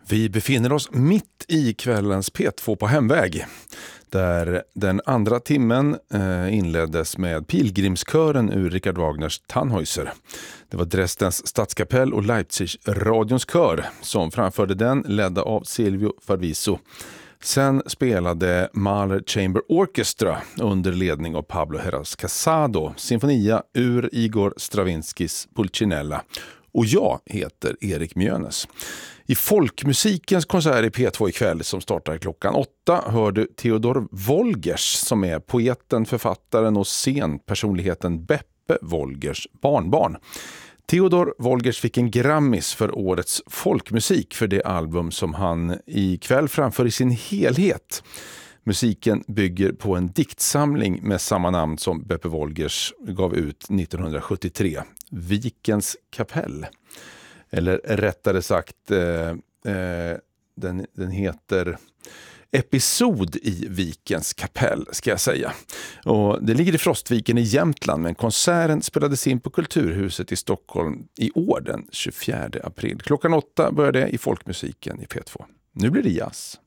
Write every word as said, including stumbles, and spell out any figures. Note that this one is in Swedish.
Vi befinner oss mitt i kvällens P två på hemväg, där den andra timmen eh, inleddes med Pilgrimskören ur Richard Wagners Tannhäuser. Det var Dresdens stadskapell och Leipzigs radions kör som framförde den, ledda av Silvio Farviso. Sen spelade Mahler Chamber Orchestra under ledning av Pablo Heras Casado sinfonia ur Igor Stravinskys Pulcinella. Och jag heter Erik Mjönes. I folkmusikens konsert i P två ikväll som startar klockan åtta hör du Theodor Wolgers som är poeten, författaren och scenpersonligheten Beppe Wolgers barnbarn. Theodor Wolgers fick en Grammis för årets folkmusik för det album som han ikväll framför i sin helhet. Musiken bygger på en diktsamling med samma namn som Beppe Wolgers gav ut nittonhundrasjuttiotre, Vikens kapell. Eller rättare sagt, eh, eh, den, den heter Episod i Vikens kapell, ska jag säga. Och det ligger i Frostviken i Jämtland, men konserten spelades in på Kulturhuset i Stockholm i år den tjugofjärde april. Klockan åtta började det i folkmusiken i P två. Nu blir det jazz.